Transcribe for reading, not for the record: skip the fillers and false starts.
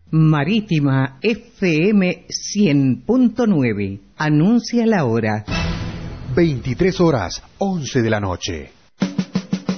Marítima FM 100.9. Anuncia la hora. 23 horas, 11 de la noche.